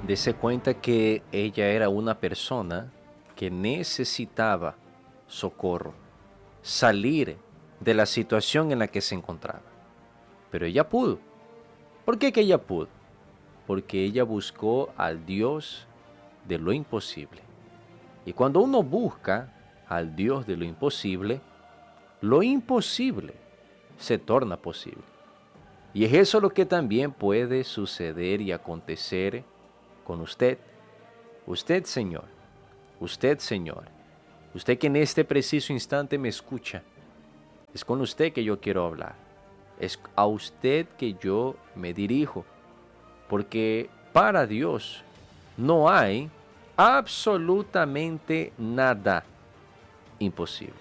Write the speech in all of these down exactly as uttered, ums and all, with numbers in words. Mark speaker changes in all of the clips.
Speaker 1: Dese cuenta que ella era una persona que necesitaba socorro, salir de la situación en la que se encontraba. Pero ella pudo. ¿Por qué que ella pudo? Porque ella buscó al Dios de lo imposible. Y cuando uno busca al Dios de lo imposible, lo imposible se torna posible. Y es eso lo que también puede suceder y acontecer con usted. Usted, Señor, usted, Señor, usted que en este preciso instante me escucha, es con usted que yo quiero hablar. Es a usted que yo me dirijo. Porque para Dios no hay absolutamente nada imposible.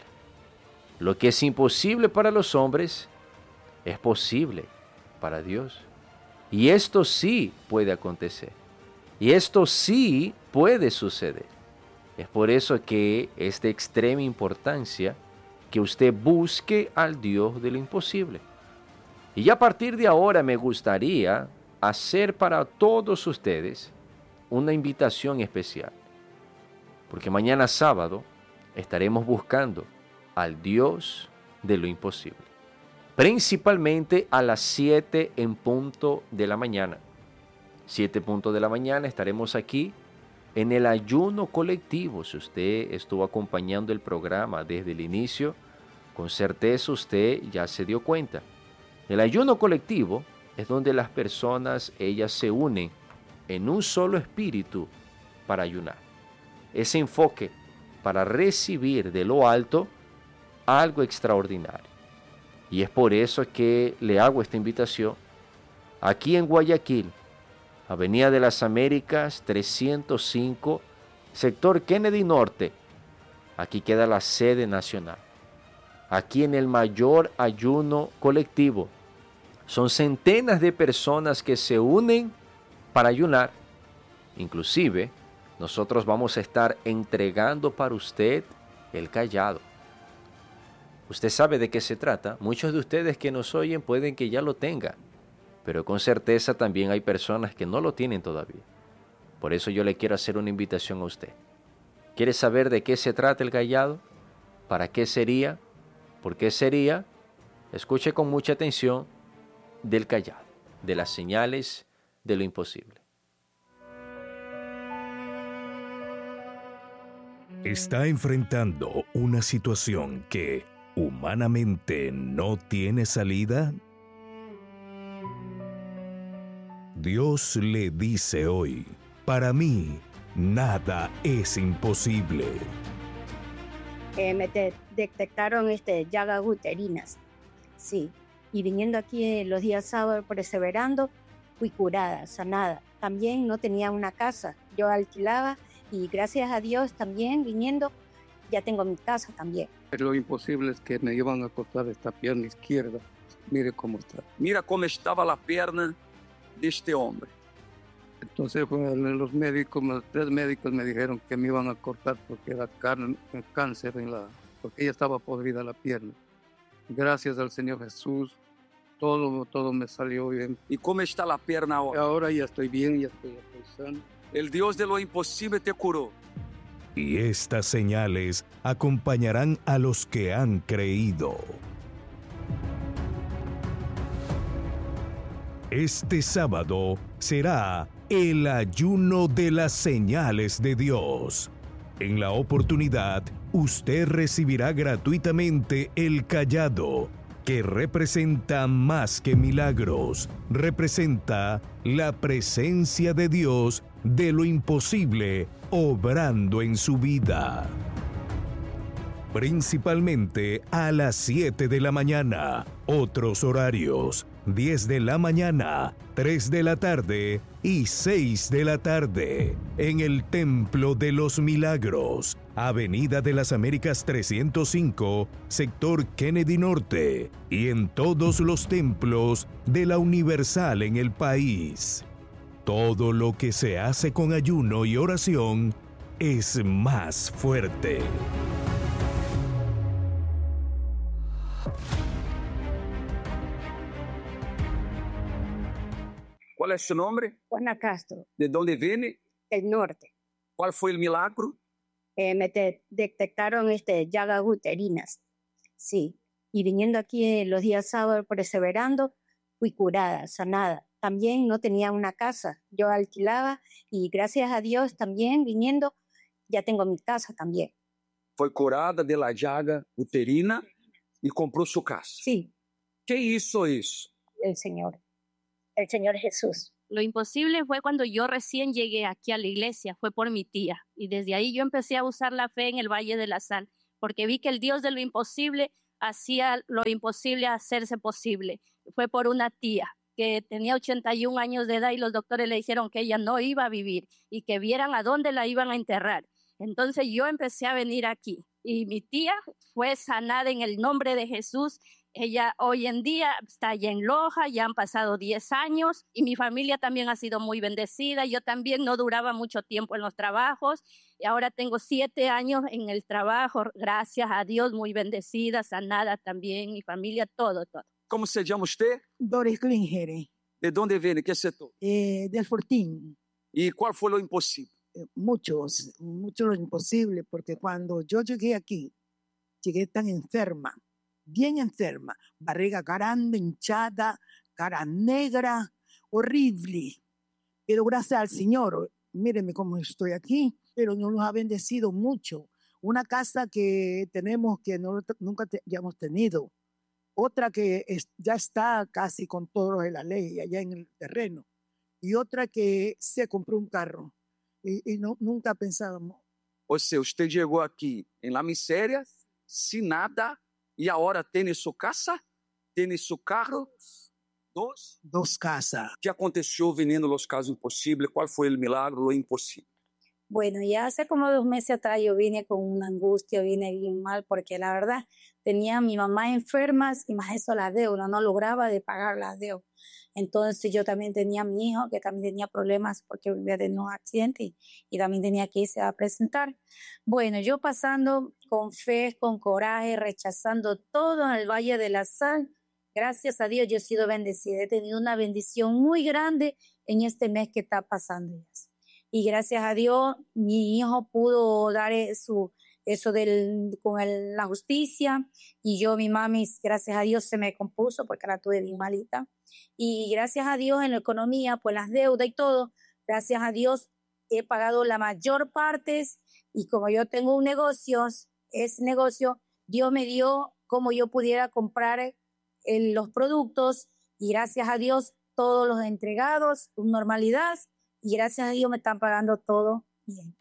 Speaker 1: Lo que es imposible para los hombres es posible para Dios. Y esto sí puede acontecer. Y esto sí puede suceder. Es por eso que es de extrema importancia que usted busque al Dios de lo imposible. Y a partir de ahora me gustaría hacer para todos ustedes una invitación especial. Porque mañana sábado estaremos buscando al Dios de lo imposible. Principalmente a las siete en punto de la mañana. siete punto de la mañana estaremos aquí en el ayuno colectivo. Si usted estuvo acompañando el programa desde el inicio, con certeza usted ya se dio cuenta. El ayuno colectivo es donde las personas, ellas se unen en un solo espíritu para ayunar. Ese enfoque para recibir de lo alto algo extraordinario. Y es por eso que le hago esta invitación. Aquí en Guayaquil, Avenida de las Américas trescientos cinco, sector Kennedy Norte. Aquí queda la sede nacional. Aquí en el mayor ayuno colectivo. Son centenas de personas que se unen para ayunar. Inclusive, nosotros vamos a estar entregando para usted el cayado. Usted sabe de qué se trata. Muchos de ustedes que nos oyen pueden que ya lo tengan, pero con certeza también hay personas que no lo tienen todavía. Por eso yo le quiero hacer una invitación a usted. ¿Quiere saber de qué se trata el cayado? ¿Para qué sería? ¿Por qué sería? Escuche con mucha atención del cayado, de las señales de lo imposible.
Speaker 2: Está enfrentando una situación que humanamente no tiene salida. Dios le dice hoy, para mí nada es imposible.
Speaker 3: Eh, me de- detectaron este, llagas uterinas, sí. Y viniendo aquí eh, los días sábados perseverando, fui curada, sanada. También no tenía una casa, yo alquilaba y gracias a Dios también viniendo ya tengo mi casa también.
Speaker 4: Lo imposible es que me iban a cortar esta pierna izquierda. Mire cómo está.
Speaker 5: Mira cómo estaba la pierna de este hombre.
Speaker 4: Entonces bueno, los médicos, los tres médicos me dijeron que me iban a cortar porque era car- cáncer en la, porque ella estaba podrida la pierna. Gracias al Señor Jesús, todo, todo me salió bien.
Speaker 5: ¿Y cómo está la pierna ahora?
Speaker 4: Ahora ya estoy bien, ya estoy, estoy sano.
Speaker 5: El Dios de lo imposible te curó.
Speaker 2: Y estas señales acompañarán a los que han creído. Este sábado será el ayuno de las señales de Dios. En la oportunidad, usted recibirá gratuitamente el cayado, que representa más que milagros, representa la presencia de Dios de lo imposible obrando en su vida. Principalmente a las siete de la mañana, otros horarios, diez de la mañana, tres de la tarde y seis de la tarde, en el Templo de los Milagros, Avenida de las Américas trescientos cinco, sector Kennedy Norte, y en todos los templos de la Universal en el país. Todo lo que se hace con ayuno y oración es más fuerte.
Speaker 5: ¿Cuál ¿Cuál es su nombre?
Speaker 3: Juana Castro,
Speaker 5: ¿De dónde viene?
Speaker 3: del norte.
Speaker 5: ¿Cuál fue el milagro?
Speaker 3: Eh, me te- detectaron este, llagas uterinas. Sí. Y viniendo aquí eh, los días sábados perseverando, fui curada, sanada. También no tenía una casa, yo alquilaba y gracias a Dios también viniendo ya tengo mi casa también.
Speaker 5: Foi curada de la llaga uterina y compró su casa.
Speaker 3: Sí,
Speaker 5: ¿Qué hizo eso?
Speaker 3: el Señor, el Señor Jesús.
Speaker 6: Lo imposible fue cuando yo recién llegué aquí a la iglesia, fue por mi tía. Y desde ahí yo empecé a usar la fe en el Valle de la Sal, porque vi que el Dios de lo imposible hacía lo imposible hacerse posible. Fue por una tía que tenía ochenta y un años de edad y los doctores le dijeron que ella no iba a vivir y que vieran a dónde la iban a enterrar. Entonces yo empecé a venir aquí y mi tía fue sanada en el nombre de Jesús. Ella hoy en día está allá en Loja, ya han pasado diez años y mi familia también ha sido muy bendecida. Yo también no duraba mucho tiempo en los trabajos y ahora tengo siete años en el trabajo, gracias a Dios, muy bendecida, sanada también, mi familia, todo, todo.
Speaker 5: ¿Cómo se llama usted?
Speaker 7: Doris Klingere,
Speaker 5: ¿De dónde viene? ¿Qué sector?
Speaker 7: eh, del Fortín.
Speaker 5: ¿Y cuál fue lo imposible?
Speaker 7: Eh, muchos, mucho lo imposible, porque cuando yo llegué aquí, llegué tan enferma, bien enferma, barriga grande, hinchada, cara negra, horrible. Pero gracias al Señor, mírenme cómo estoy aquí, pero nos ha bendecido mucho. Una casa que tenemos que no, nunca te, hayamos tenido. Otra que es, ya está casi con todo lo de la ley allá en el terreno. Y otra que se compró un carro. Y, y no, nunca pensábamos.
Speaker 5: O sea, usted llegó aquí en la miseria, sin nada, y ahora tiene su casa, tiene su carro, dos.
Speaker 7: Dos casas.
Speaker 5: ¿Qué aconteció viniendo los casos imposibles? ¿Cuál fue el milagro, lo imposible?
Speaker 3: Bueno, ya hace como dos meses atrás yo vine con una angustia, vine bien mal, porque la verdad tenía a mi mamá enferma y más eso las deudas, no lograba de pagar las deudas. Entonces yo también tenía a mi hijo que también tenía problemas porque había tenido un accidente y, y también tenía que irse a presentar. Bueno, yo pasando con fe, con coraje, rechazando todo en el Valle de la Sal, gracias a Dios yo he sido bendecida, he tenido una bendición muy grande en este mes que está pasando. Y gracias a Dios mi hijo pudo dar su, eso del, con el, la justicia y yo, mi mami, gracias a Dios se me compuso porque la tuve bien malita. Y gracias a Dios en la economía, pues las deudas y todo, gracias a Dios he pagado la mayor parte y como yo tengo un negocio, ese negocio, Dios me dio como yo pudiera comprar el, los productos y gracias a Dios todos los entregados con normalidad y gracias a Dios me están pagando todo bien.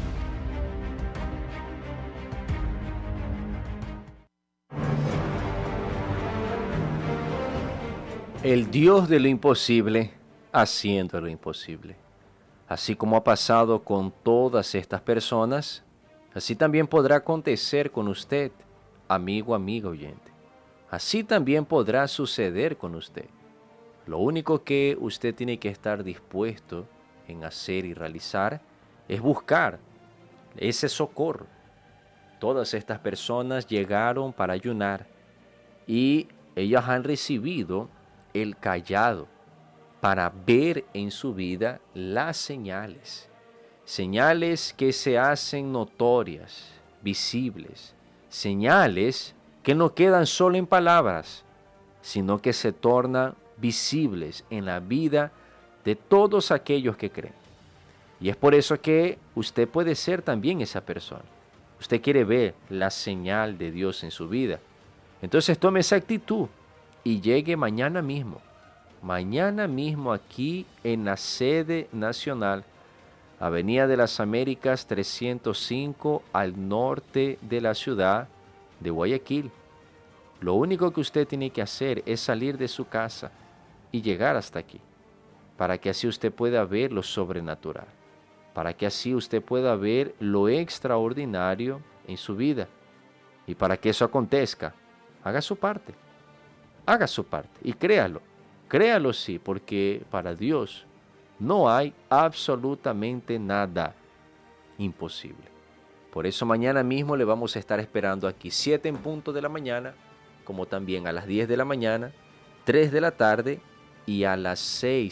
Speaker 1: El Dios de lo imposible haciendo lo imposible. Así como ha pasado con todas estas personas, así también podrá acontecer con usted, amigo, amiga oyente. Así también podrá suceder con usted. Lo único que usted tiene que estar dispuesto en hacer y realizar es buscar ese socorro. Todas estas personas llegaron para ayunar y ellas han recibido el callado para ver en su vida las señales, señales que se hacen notorias, visibles, señales que no quedan solo en palabras, sino que se tornan visibles en la vida de todos aquellos que creen. Y es por eso que usted puede ser también esa persona. Usted quiere ver la señal de Dios en su vida. Entonces tome esa actitud y llegue mañana mismo, mañana mismo aquí en la sede nacional, Avenida de las Américas trescientos cinco al norte de la ciudad de Guayaquil. Lo único que usted tiene que hacer es salir de su casa y llegar hasta aquí, para que así usted pueda ver lo sobrenatural, para que así usted pueda ver lo extraordinario en su vida. Y para que eso acontezca, haga su parte. Haga su parte y créalo, créalo sí, porque para Dios no hay absolutamente nada imposible. Por eso mañana mismo le vamos a estar esperando aquí, siete en punto de la mañana, como también a las diez de la mañana, tres de la tarde y a las seis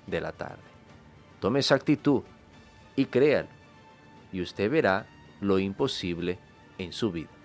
Speaker 1: de la tarde. Tome esa actitud y créalo, y usted verá lo imposible en su vida.